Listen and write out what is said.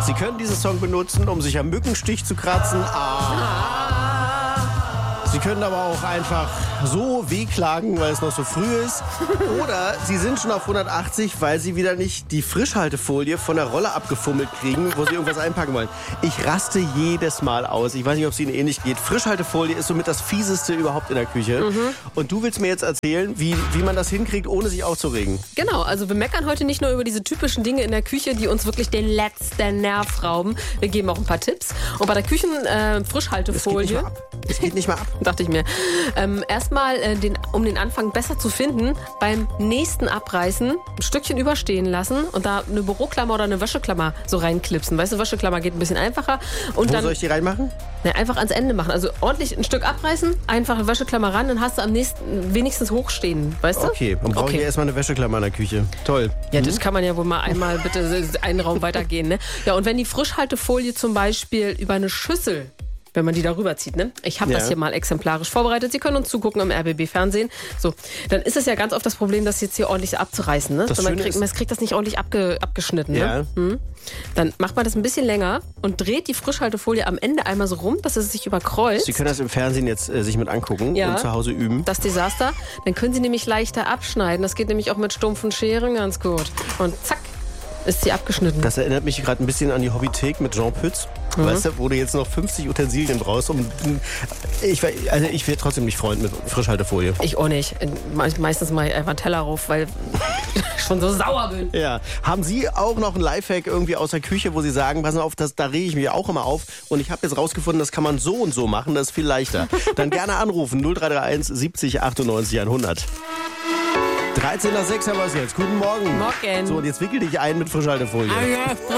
Sie können diesen Song benutzen, um sich am Mückenstich zu kratzen. Sie können aber auch einfach so wehklagen, weil es noch so früh ist. Oder Sie sind schon auf 180, weil Sie wieder nicht die Frischhaltefolie von der Rolle abgefummelt kriegen, wo Sie irgendwas einpacken wollen. Ich raste jedes Mal aus. Ich weiß nicht, ob es Ihnen ähnlich geht. Frischhaltefolie ist somit das Fieseste überhaupt in der Küche. Und du willst mir jetzt erzählen, wie man das hinkriegt, ohne sich aufzuregen. Genau, also wir meckern heute nicht nur über diese typischen Dinge in der Küche, die uns wirklich den letzten Nerv rauben. Wir geben auch ein paar Tipps. Und bei der Küchenfrischhaltefolie... Es geht nicht mal ab. Dachte ich mir. Erstmal, um den Anfang besser zu finden, beim nächsten Abreißen ein Stückchen überstehen lassen und da eine Büroklammer oder eine Wäscheklammer so reinklipsen. Weißt du, Wäscheklammer geht ein bisschen einfacher. Und Wo soll ich die reinmachen? Einfach ans Ende machen. Also ordentlich ein Stück abreißen, einfach eine Wäscheklammer ran, dann hast du am nächsten wenigstens hochstehen. Weißt du? Okay, dann brauche ich erstmal eine Wäscheklammer in der Küche. Toll. Ja, das kann man ja wohl mal einmal bitte einen Raum weitergehen. Ne? Ja, und wenn die Frischhaltefolie zum Beispiel über eine Schüssel, wenn man die darüber zieht, ne? Ich habe das hier mal exemplarisch vorbereitet. Sie können uns zugucken im RBB-Fernsehen. So, dann ist es ja ganz oft das Problem, das jetzt hier ordentlich abzureißen. Ne? Man kriegt das nicht ordentlich abgeschnitten. Ja. Ne? Dann macht man das ein bisschen länger und dreht die Frischhaltefolie am Ende einmal so rum, dass es sich überkreuzt. Sie können das im Fernsehen jetzt sich mit angucken und zu Hause üben. Das Desaster. Dann können Sie nämlich leichter abschneiden. Das geht nämlich auch mit stumpfen Scheren ganz gut. Und zack, ist sie abgeschnitten. Das erinnert mich gerade ein bisschen an die Hobbythek mit Jean Pütz. Weißt du, wo du jetzt noch 50 Utensilien brauchst. Ich werde trotzdem nicht Freund mit Frischhaltefolie. Ich auch nicht. Meistens mache ich einfach einen Teller rauf, weil ich schon so sauer bin. Ja. Haben Sie auch noch einen Lifehack irgendwie aus der Küche, wo Sie sagen, pass auf, da rege ich mich auch immer auf und ich habe jetzt rausgefunden, das kann man so und so machen, das ist viel leichter. Dann gerne anrufen, 0331 70 98 100. 13 nach 6 haben wir es jetzt. Guten Morgen. Morgen. So, und jetzt wickel dich ein mit Frischhaltefolie.